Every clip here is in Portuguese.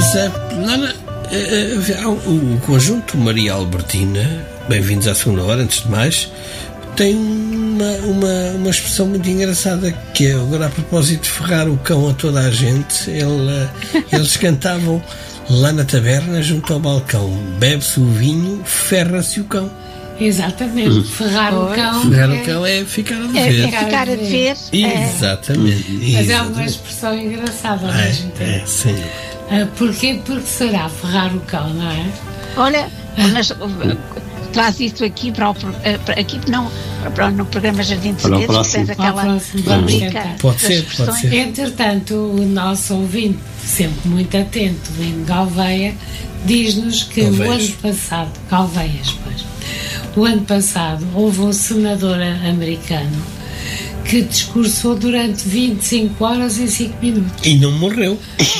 O conjunto Maria Albertina, bem-vindos à segunda hora, antes de mais, tem uma expressão muito engraçada, que é, agora a propósito de ferrar o cão a toda a gente, eles cantavam lá na taberna, junto ao balcão: bebe-se o vinho, ferra-se o cão. Exatamente, ferrar o cão. Ferrar o cão é ficar a dever. É ficar a dever. Exatamente. Mas é uma expressão engraçada ao mesmo tempo. Sim. Porquê? Porque será ferrar o cão, não é? Olha, traz isso aqui no programa Jardim de Cidades, tens aquela rubrica. Pode ser. Entretanto, o nosso ouvinte, sempre muito atento, Lino Gouveia, diz-nos que o ano passado, o ano passado houve um senador americano que discursou durante 25 horas em 5 minutos. E não morreu.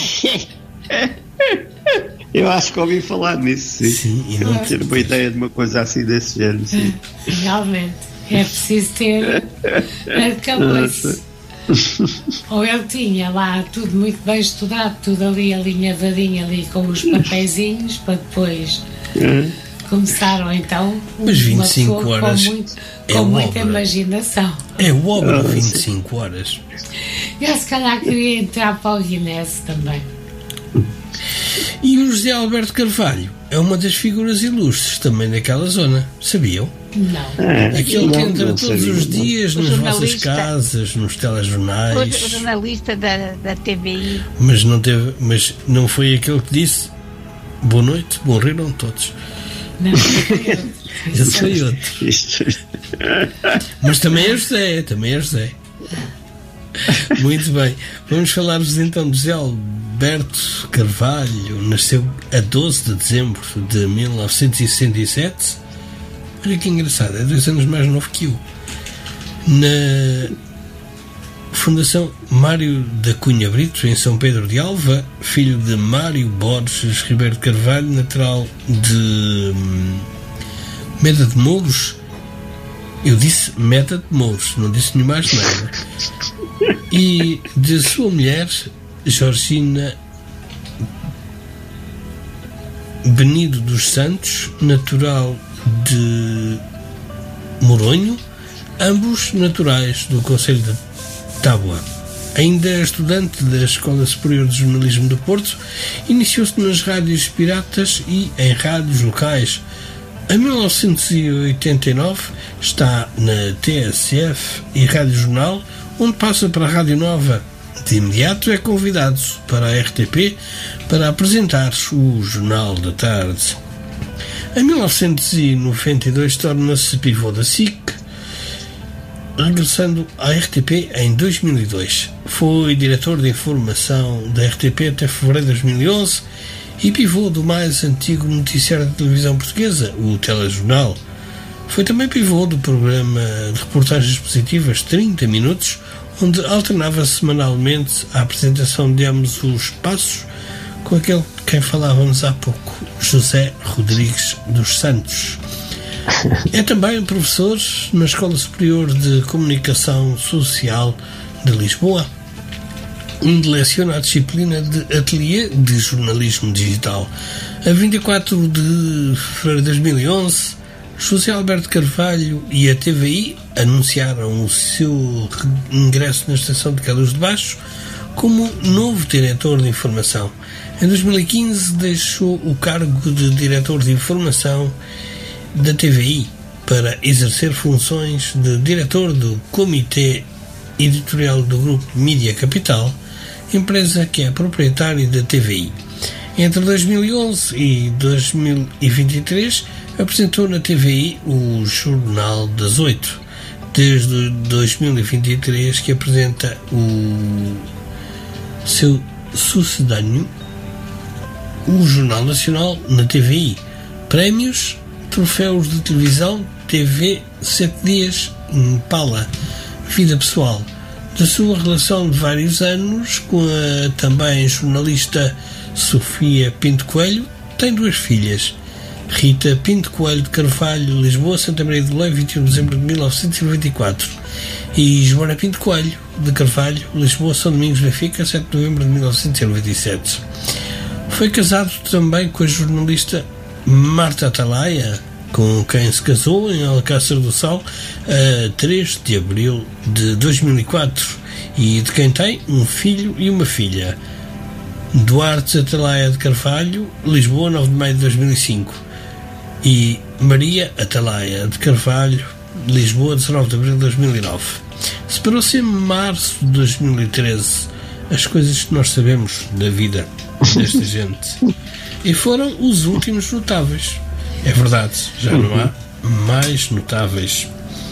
Eu acho que ouvi falar nisso, sim. E não ter uma ideia de uma coisa assim desse género, sim. Realmente, é preciso ter arcabouço. Ou ele tinha lá tudo muito bem estudado, tudo ali alinhavadinho ali com os papeizinhos, para depois começaram então. Mas 25 horas com muita imaginação. É obra, 25 horas. Eu se calhar queria entrar para o Guinness também. E o José Alberto Carvalho é uma das figuras ilustres também daquela zona, sabiam? Não. Aquele que entra todos os dias nas vossas casas, nos telejornais. O jornalista da TVI. Mas não foi aquele que disse: boa noite, morreram todos. Não, esse foi outro. Mas também é José. Muito bem, vamos falar-vos então de José Alberto Carvalho. Nasceu a 12 de dezembro de 1967. Olha que engraçado, é 2 anos mais novo que eu. Na Fundação Mário da Cunha Brito, em São Pedro de Alva, filho de Mário Borges Ribeiro de Carvalho, natural de Meda de Mouros. Eu disse Meda de Mouros, não disse nem mais nada. E de sua mulher, Georgina Benido dos Santos, natural de Moronho, ambos naturais do concelho de Tábua. Ainda estudante da Escola Superior de Jornalismo do Porto, iniciou-se nas rádios piratas e em rádios locais. Em 1989 está na TSF e Rádio Jornal, onde passa para a Rádio Nova. De imediato é convidado para a RTP para apresentar o Jornal da Tarde. Em 1992 torna-se pivô da SIC, regressando à RTP em 2002. Foi diretor de informação da RTP até fevereiro de 2011 e pivô do mais antigo noticiário da televisão portuguesa, o Telejornal. Foi também pivô do programa de reportagens positivas 30 Minutos, onde alternava semanalmente a apresentação de ambos os passos com aquele de quem falávamos há pouco, José Rodrigues dos Santos. É também professor na Escola Superior de Comunicação Social de Lisboa, onde leciona a disciplina de Ateliê de Jornalismo Digital. A 24 de fevereiro de 2011, José Alberto Carvalho e a TVI anunciaram o seu ingresso na Estação de Queluz de Baixo como novo diretor de informação. Em 2015 deixou o cargo de diretor de informação da TVI para exercer funções de diretor do Comitê Editorial do Grupo Mídia Capital, empresa que é proprietária da TVI. Entre 2011 e 2023 apresentou na TVI o Jornal das 8. Desde 2023 que apresenta o seu sucedâneo, o Jornal Nacional, na TVI. Prémios, troféus de televisão, TV 7 dias, Impala. Vida pessoal. Da sua relação de vários anos com a também jornalista Sofia Pinto Coelho, tem 2 filhas. Rita Pinto Coelho de Carvalho, Lisboa, Santa Maria de Lei, 21 de dezembro de 1994. E Joana Pinto Coelho de Carvalho, Lisboa, São Domingos, Benfica, 7 de novembro de 1997. Foi casado também com a jornalista Marta Atalaia, com quem se casou em Alcácer do Sal a 3 de abril de 2004 e de quem tem um filho e uma filha. Duarte Atalaia de Carvalho, Lisboa, 9 de maio de 2005, e Maria Atalaia de Carvalho, Lisboa, 19 de abril de 2009. Separou-se em março de 2013. As coisas que nós sabemos da vida desta gente. E foram os últimos notáveis. É verdade, já não há mais notáveis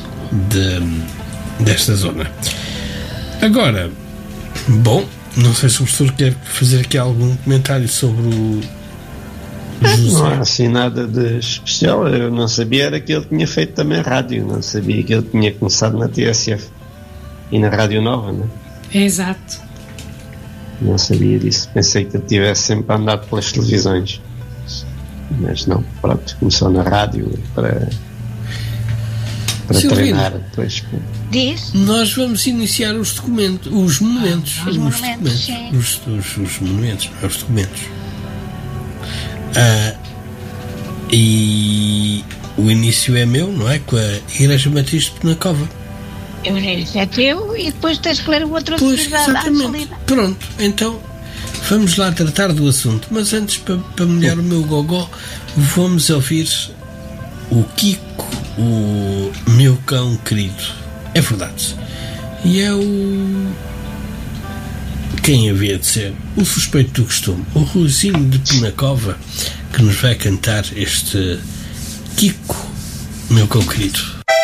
desta zona. Agora, bom, não sei se o professor quer fazer aqui algum comentário sobre o José. Não há assim nada de especial. Eu não sabia era que ele tinha feito também rádio. Não sabia que ele tinha começado na TSF e na Rádio Nova, não é? Exato. Não sabia disso. Pensei que ele tivesse sempre andado pelas televisões. Mas não, pronto, começou na rádio para treinar depois. Diz? Nós vamos iniciar os documentos, os monumentos. Os monumentos. Os monumentos, não, os documentos. E o início é meu, não é? Com a Igreja Matriz de Penacova. O início é teu e depois tens que ler o outro. Pois, exatamente. Pronto, então vamos lá tratar do assunto. Mas antes, para molhar o meu gogó, vamos ouvir o Kiko, o meu cão querido. É verdade. E é quem havia de ser? O suspeito do costume, o Ruizinho de Penacova, que nos vai cantar este Kiko, meu cão querido.